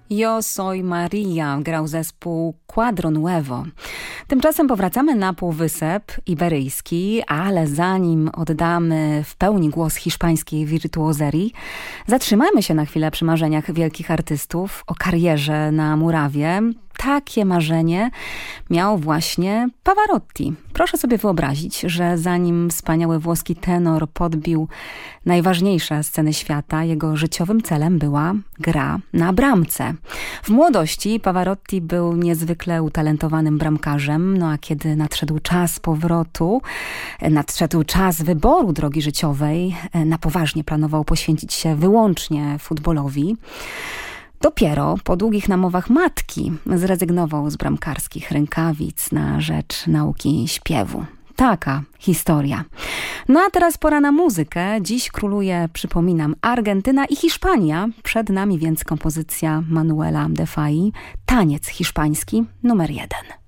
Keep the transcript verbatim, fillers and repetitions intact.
Yo soy Maria grał zespół Quadro Nuevo. Tymczasem powracamy na Półwysep Iberyjski, ale zanim oddamy w pełni głos hiszpańskiej wirtuozerii, zatrzymajmy się na chwilę przy marzeniach wielkich artystów o karierze na murawie. Takie marzenie miał właśnie Pavarotti. Proszę sobie wyobrazić, że zanim wspaniały włoski tenor podbił najważniejsze sceny świata, jego życiowym celem była gra na bramce. W młodości Pavarotti był niezwykle utalentowanym bramkarzem, no a kiedy nadszedł czas powrotu, nadszedł czas wyboru drogi życiowej, na poważnie planował poświęcić się wyłącznie futbolowi. Dopiero po długich namowach matki zrezygnował z bramkarskich rękawic na rzecz nauki śpiewu. Taka historia. No a teraz pora na muzykę. Dziś króluje, przypominam, Argentyna i Hiszpania. Przed nami więc kompozycja Manuela de Falla, Taniec hiszpański numer jeden.